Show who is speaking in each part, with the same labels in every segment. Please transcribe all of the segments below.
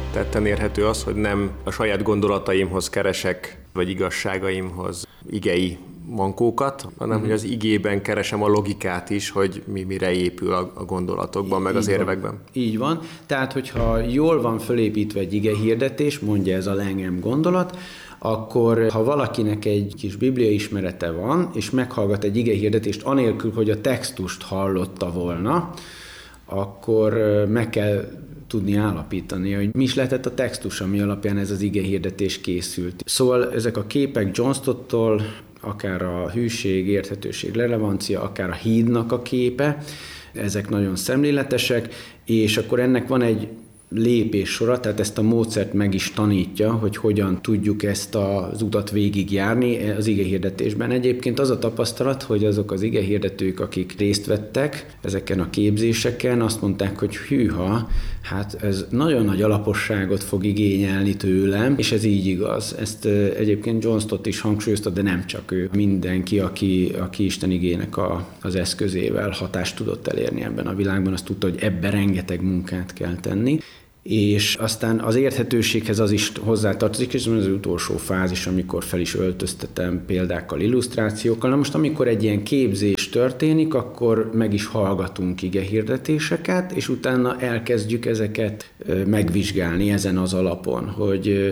Speaker 1: tetten érhető az, hogy nem a saját gondolataimhoz keresek, vagy igazságaimhoz igei mankókat, hanem hogy az igében keresem a logikát is, hogy mire épül a gondolatokban, meg az érvekben.
Speaker 2: Így van. Tehát, hogyha jól van fölépítve egy igehirdetés, mondja ez a Langham gondolat, akkor ha valakinek egy kis biblia ismerete van, és meghallgat egy igehirdetést anélkül, hogy a textust hallotta volna, akkor meg kell tudni állapítani, hogy mi is lehetett a textus, ami alapján ez az igehirdetés készült. Szóval ezek a képek John Stottól, akár a hűség, érthetőség, relevancia, akár a hídnak a képe, ezek nagyon szemléletesek, és akkor ennek van egy lépéssora, tehát ezt a módszert meg is tanítja, hogy hogyan tudjuk ezt az utat végigjárni az igehirdetésben. Egyébként az a tapasztalat, hogy azok az igehirdetők, akik részt vettek ezeken a képzéseken, azt mondták, hogy hűha, hát ez nagyon nagy alaposságot fog igényelni tőlem, és ez így igaz. Ezt egyébként John Stott is hangsúlyozta, de nem csak ő. Mindenki, aki Isten igének az eszközével hatást tudott elérni ebben a világban, azt tudta, hogy ebben rengeteg munkát kell tenni. És aztán az érthetőséghez az is hozzátartozik, és ez az utolsó fázis, amikor fel is öltöztetem példákkal, illusztrációkkal. Na most, amikor egy ilyen képzés történik, akkor meg is hallgatunk igehirdetéseket, és utána elkezdjük ezeket megvizsgálni ezen az alapon, hogy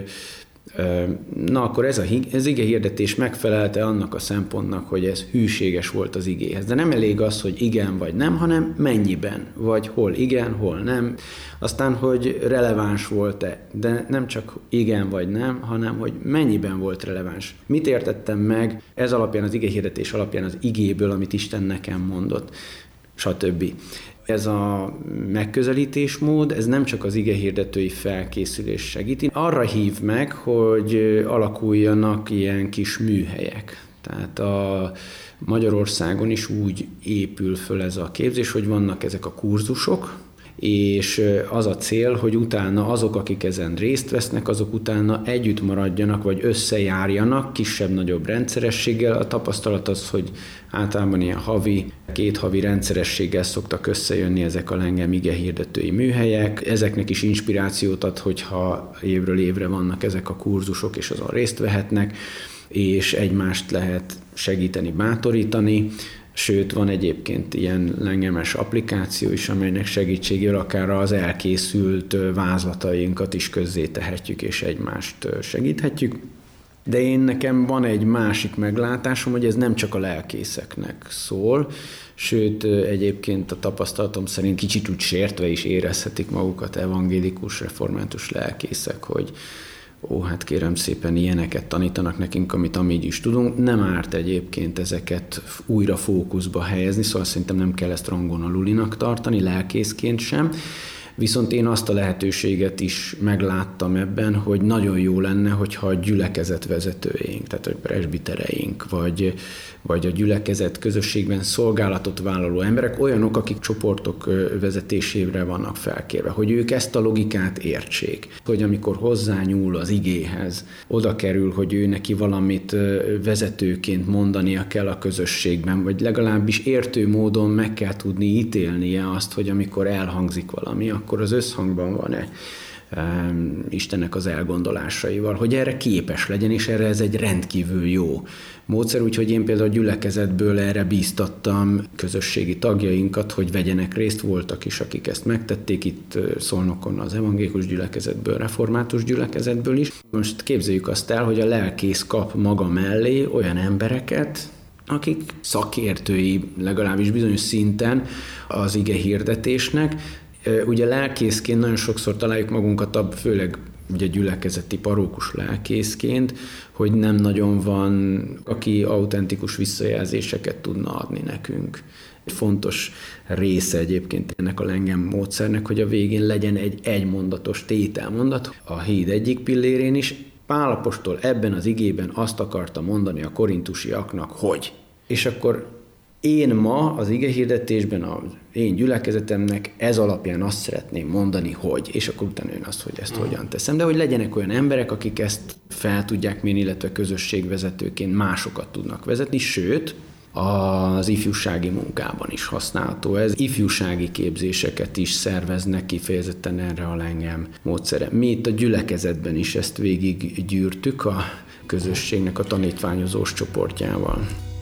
Speaker 2: na akkor ez igehirdetés megfelelte annak a szempontnak, hogy ez hűséges volt az igéhez. De nem elég az, hogy igen vagy nem, hanem mennyiben, vagy hol igen, hol nem. Aztán, hogy releváns volt-e, de nem csak igen vagy nem, hanem hogy mennyiben volt releváns. Mit értettem meg ez alapján, az igehirdetés alapján az igéből, amit Isten nekem mondott, stb. Ez a megközelítésmód, ez nem csak az igehirdetői felkészülés segíti, arra hív meg, hogy alakuljanak ilyen kis műhelyek. Tehát a Magyarországon is úgy épül föl ez a képzés, hogy vannak ezek a kurzusok, és az a cél, hogy utána azok, akik ezen részt vesznek, azok utána együtt maradjanak, vagy összejárjanak kisebb-nagyobb rendszerességgel. A tapasztalat az, hogy általában ilyen két havi rendszerességgel szoktak összejönni ezek a Langham igehirdetői műhelyek. Ezeknek is inspirációt ad, hogyha évről évre vannak ezek a kurzusok, és azon részt vehetnek, és egymást lehet segíteni, bátorítani. Sőt, van egyébként ilyen Langhames applikáció is, amelynek segítségével akár az elkészült vázlatainkat is közzétehetjük, és egymást segíthetjük. De nekem van egy másik meglátásom, hogy ez nem csak a lelkészeknek szól, sőt, egyébként a tapasztalatom szerint kicsit úgy sértve is érezhetik magukat evangélikus, református lelkészek, hogy hát kérem szépen, ilyeneket tanítanak nekünk, amit amíg is tudunk. Nem árt egyébként ezeket újra fókuszba helyezni, szóval szerintem nem kell ezt rangon alulinak tartani, lelkészként sem. Viszont én azt a lehetőséget is megláttam ebben, hogy nagyon jó lenne, hogyha a gyülekezet vezetőink, tehát a presbitereink, vagy a gyülekezet közösségben szolgálatot vállaló emberek, olyanok, akik csoportok vezetésére vannak felkérve, hogy ők ezt a logikát értsék, hogy amikor hozzányúl az igéhez, oda kerül, hogy ő neki valamit vezetőként mondania kell a közösségben, vagy legalábbis értő módon meg kell tudni ítélnie azt, hogy amikor elhangzik valami, akkor az összhangban van-e Istennek az elgondolásaival, hogy erre képes legyen, és erre ez egy rendkívül jó módszer, úgyhogy én például a gyülekezetből erre bíztattam közösségi tagjainkat, hogy vegyenek részt, voltak is, akik ezt megtették, itt Szolnokon az evangélikus gyülekezetből, református gyülekezetből is. Most képzeljük azt el, hogy a lelkész kap maga mellé olyan embereket, akik szakértői legalábbis bizonyos szinten az igehirdetésnek. Ugye lelkészként nagyon sokszor találjuk magunkat, főleg ugye gyülekezeti parókus lelkészként, hogy nem nagyon van, aki autentikus visszajelzéseket tudna adni nekünk. Egy fontos része egyébként ennek a Langham módszernek, hogy a végén legyen egy egymondatos tételmondat. A híd egyik pillérén is Pál apostol ebben az igében azt akarta mondani a korintusiaknak, hogy. És akkor én ma az igehirdetésben az én gyülekezetemnek ez alapján azt szeretném mondani, hogy, és akkor utána jön azt, hogy ezt hogyan teszem. De hogy legyenek olyan emberek, akik ezt fel tudják mérni, illetve közösségvezetőként másokat tudnak vezetni, sőt, az ifjúsági munkában is használható. Ez ifjúsági képzéseket is szerveznek kifejezetten erre a Langham módszere. Mi itt a gyülekezetben is ezt végig gyűrtük a közösségnek a tanítványozós csoportjával.